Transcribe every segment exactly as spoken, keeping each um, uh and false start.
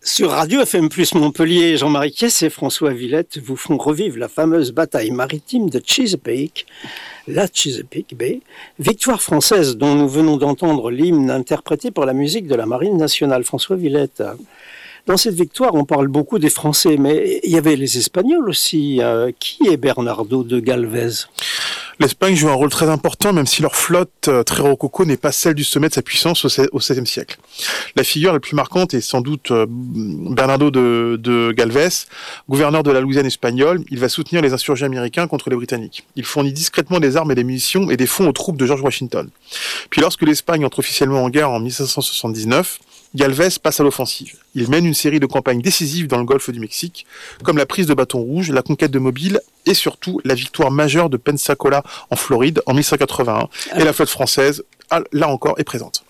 Sur Radio F M plus Montpellier, Jean-Marie Kiess et François Villette vous font revivre la fameuse bataille maritime de Chesapeake, la Chesapeake Bay, victoire française dont nous venons d'entendre l'hymne interprété par la musique de la Marine nationale. François Villette, dans cette victoire, on parle beaucoup des Français, mais il y avait les Espagnols aussi. Euh, qui est Bernardo de Galvez ? L'Espagne joue un rôle très important, même si leur flotte euh, très rococo n'est pas celle du sommet de sa puissance au seizième siècle. La figure la plus marquante est sans doute euh, Bernardo de, de Galvez, gouverneur de la Louisiane espagnole. Il va soutenir les insurgés américains contre les Britanniques. Il fournit discrètement des armes et des munitions et des fonds aux troupes de George Washington. Puis lorsque l'Espagne entre officiellement en guerre en mille cinq cent soixante-dix-neuf, Galvez passe à l'offensive. Il mène une série de campagnes décisives dans le golfe du Mexique, comme la prise de Bâton Rouge, la conquête de Mobile et surtout la victoire majeure de Pensacola en Floride en mille cent quatre-vingt-un. Et la flotte française, là encore, est présente.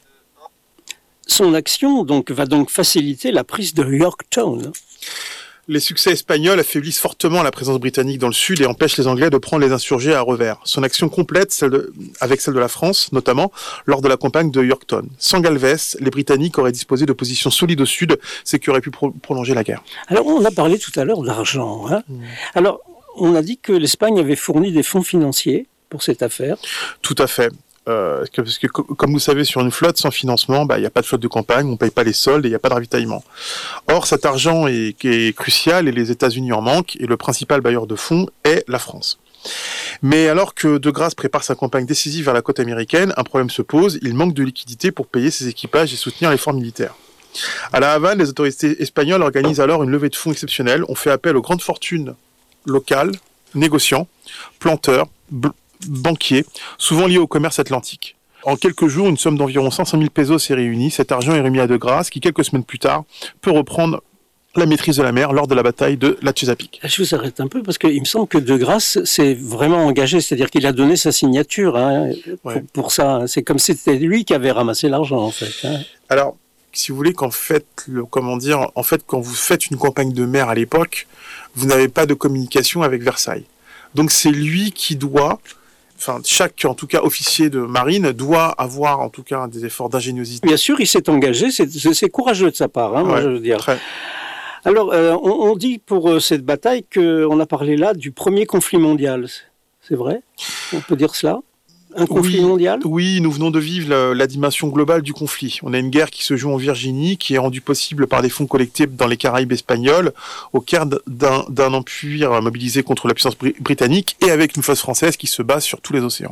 Son action donc, va donc faciliter la prise de Yorktown. Les succès espagnols affaiblissent fortement la présence britannique dans le sud et empêchent les Anglais de prendre les insurgés à revers. Son action complète, celle de, avec celle de la France, notamment, lors de la campagne de Yorktown. Sans Galvez, les Britanniques auraient disposé de positions solides au sud, ce qui aurait pu pro- prolonger la guerre. Alors, on a parlé tout à l'heure d'argent. Hein mmh. Alors, on a dit que l'Espagne avait fourni des fonds financiers pour cette affaire. Tout à fait. Euh, parce que, comme vous savez, sur une flotte sans financement, bah, il n'y a pas de flotte de campagne, on ne paye pas les soldes et il n'y a pas de ravitaillement. Or, cet argent est, est crucial et les États-Unis en manquent, et le principal bailleur de fonds est la France. Mais alors que De Grasse prépare sa campagne décisive vers la côte américaine, un problème se pose, il manque de liquidité pour payer ses équipages et soutenir l'effort militaire. À La Havane, les autorités espagnoles organisent alors une levée de fonds exceptionnelle. On fait appel aux grandes fortunes locales, négociants, planteurs, bl- banquiers, souvent liés au commerce atlantique. En quelques jours, une somme d'environ cinq cent mille pesos est réunie. Cet argent est remis à De Grasse, qui, quelques semaines plus tard, peut reprendre la maîtrise de la mer lors de la bataille de la Chesapeake. Je vous arrête un peu, parce qu'il me semble que De Grasse s'est vraiment engagé, c'est-à-dire qu'il a donné sa signature hein, pour, ouais. pour ça. C'est comme si c'était lui qui avait ramassé l'argent, en fait. Hein. Alors, si vous voulez, qu'en fait, le, comment dire, en fait, quand vous faites une campagne de mer à l'époque, vous n'avez pas de communication avec Versailles. Donc, c'est lui qui doit... Enfin, chaque, en tout cas, officier de marine doit avoir, en tout cas, des efforts d'ingéniosité. Bien sûr, il s'est engagé, c'est, c'est, c'est courageux de sa part, hein, ouais, moi je veux dire. Très. Alors, euh, on, on dit pour euh, cette bataille qu'on a parlé là du premier conflit mondial. C'est vrai ? On peut dire cela ? Un conflit oui, mondial ? Oui, nous venons de vivre la, la dimension globale du conflit. On a une guerre qui se joue en Virginie, qui est rendue possible par des fonds collectés dans les Caraïbes espagnols, au cœur d'un, d'un empire mobilisé contre la puissance br- britannique, et avec une flotte française qui se bat sur tous les océans.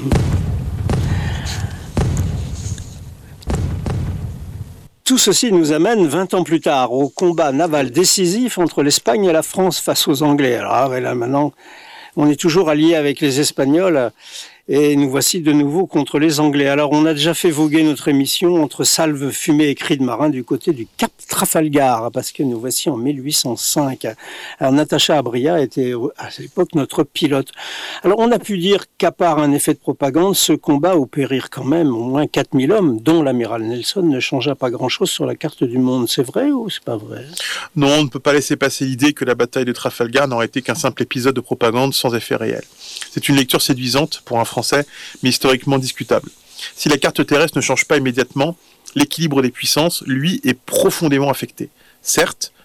Tout ceci nous amène vingt ans plus tard au combat naval décisif entre l'Espagne et la France face aux Anglais. Alors ah, ouais, là maintenant, on est toujours alliés avec les Espagnols. Et nous voici de nouveau contre les Anglais. Alors, on a déjà fait voguer notre émission entre salves, fumées et cris de marins du côté du Cap Trafalgar, parce que nous voici en mille huit cent cinq. Alors, Natacha Abria était à l'époque notre pilote. Alors, on a pu dire qu'à part un effet de propagande, ce combat où périrent quand même au moins quatre mille hommes, dont l'amiral Nelson, ne changea pas grand-chose sur la carte du monde. C'est vrai ou c'est pas vrai ? Non, on ne peut pas laisser passer l'idée que la bataille de Trafalgar n'aurait été qu'un simple épisode de propagande sans effet réel. C'est une lecture séduisante pour un Français, mais historiquement discutable. Si la carte terrestre ne change pas immédiatement, l'équilibre des puissances, lui, est profondément affecté. Certes,